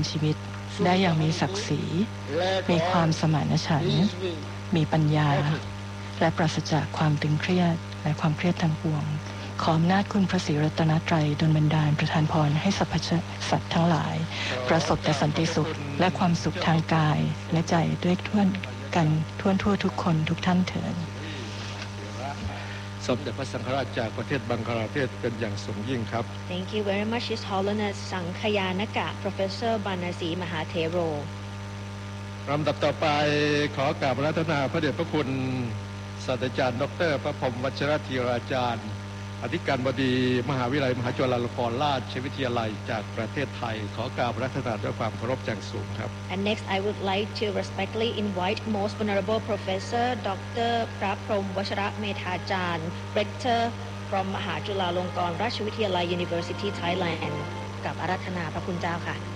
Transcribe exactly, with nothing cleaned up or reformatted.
ชีวิตได้อย่างมีศักดิ์ศรีมีความสมานฉันท์มีปัญญาและปราศจากความตึงเครียดและความเครียดทั้งปวงขออำนาจคุณพระศรีรัตนตรัยดลบันดาลประทานพรให้สรรพสัตว์ทั้งหลายประสบแต่สันติสุขและความสุขทางกายและใจด้วยทั่วกันทั่วทั่วทุกคนทุกท่านเถิดสมเด็จพระสังฆราชจากประเทศบังคลาเทศเป็นอย่างสูงยิ่งครับ Thank you very much His Holiness สังคยานกะ Professor บรรณศรีมหาเถโรลำดับต่อไปขอกราบอาราธนาพระเดชพระคุณศาสตราจารย์ดรพระพรหมวัชรธีราจารย์อธิการบดีมหาวิทยาลัยมหาจุฬาลงกรณราชวิทยาลัยจากประเทศไทยขอกราบอาราธนาด้วยความเคารพอย่างสูงครับ And next I would like to respectfully invite most venerable Professor ดรพระพรหมวัชรเมธาจารย์ Rector from มหาจุฬาลงกรณราชวิทยาลัย University Thailand กับอาราธนาพระคุณเจ้าค่ะ